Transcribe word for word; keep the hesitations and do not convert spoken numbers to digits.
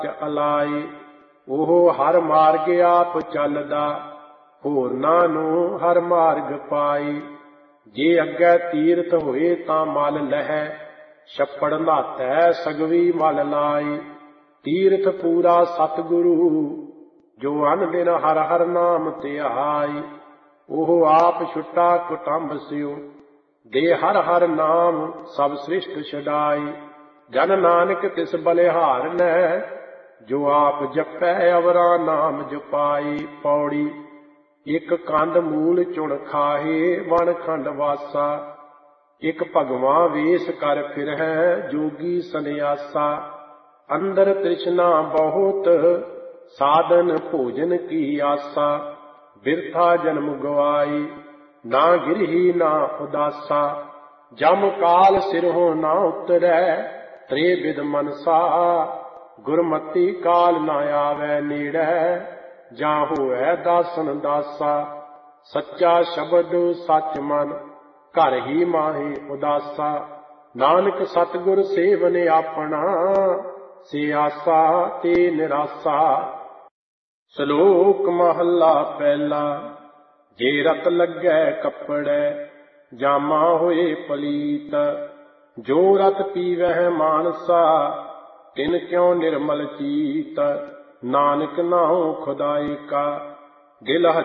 Alloy. ਉਹ ਹਰ ਮਾਰਗ ਆਪ ਚੱਲਦਾ, ਹੋਰਨਾਂ ਨੂੰ ਹਰ ਮਾਰਗ ਪਾਈ। ਜੇ ਅੱਗੇ ਤੀਰਥ ਹੋਏ ਤਾਂ ਮਲ ਲਹੈ, ਛੱਪੜ ਨਹਾਤੈ ਸਗਵੀ ਮਲ ਲਾਈ। ਤੀਰਥ ਪੂਰਾ ਸਤਿਗੁਰੂ, ਜੋ ਅਨ ਦਿਨ ਹਰ ਹਰ ਨਾਮ ਧਿਆਈ। ਉਹ ਆਪ ਛੁਟਾ ਕੁਟੰਬ ਸਿਉ, ਦੇ ਹਰ ਹਰ ਨਾਮ ਸਭ ਸ੍ਰਿਸ਼ਟ ਛਡਾਈ। ਜਨ ਨਾਨਕ ਤਿਸ ਬਲਿਹਾਰਨੈ, ਜੋ ਆਪ ਜਪੈ ਅਵਰਾ ਨਾਮ ਜਪਾਈ। ਪੌੜੀ। ਇੱਕ ਕੰਦ ਮੂਲ ਚੁਣ ਖਾਹੇ, ਵਣ ਖੰਡ ਵਾਸਾ। ਇੱਕ ਭਗਵਾਂ ਵੇਸ ਕਰ ਫਿਰਹਿ, ਜੋਗੀ ਸੰਨਿਆਸਾ। ਅੰਦਰ ਤ੍ਰਿਸ਼ਨਾ ਬਹੁਤ, ਸਾਧਨ ਭੋਜਨ ਕੀ ਆਸਾ। ਬਿਰਥਾ ਜਨਮ ਗਵਾਈ, ਨਾ ਗਿਰਹੀ ਨਾ ਉਦਾਸਾ। ਜਮ ਕਾਲ ਸਿਰਹੁ ਨਾ ਉਤਰੈ, ਤ੍ਰੇ ਬਿਦ ਮਨਸਾ। ਗੁਰਮਤੀ ਕਾਲ ਨਾ ਆਵੈ ਨੇੜੈ, ਜਾਂ ਹੋਵੈ ਦਾਸਨ ਦਾਸਾ। ਸੱਚਾ ਸ਼ਬਦ ਸੱਚ ਮਨ, ਘਰ ਹੀ ਮਾਹੇ ਉਦਾਸਾ। ਨਾਨਕ ਸਤਿਗੁਰ ਸੇਵਨ ਆਪਣਾ, ਸੇ ਆਸਾ ਤੇ ਨਿਰਾਸਾ। ਸ਼ਲੋਕ ਮਹੱਲਾ ਪਹਿਲਾ। ਜੇ ਰਤ ਲੱਗੈ ਕੱਪੜੈ, ਜਾਮਾ ਹੋਏ ਪਲੀਤ। ਜੋ ਰਤ ਪੀਵਹਿ ਮਾਨਸਾ, ਤਿਨ ਕਿਉ ਨਿਰਮਲ ਚੀਤ। ਨਾਨਕ ਨਾਉ ਖੁਦਾਏ ਕਾ, ਦਿਲ